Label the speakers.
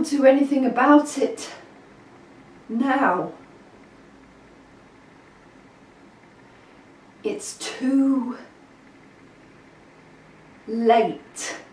Speaker 1: can't do anything about it now. It's too late.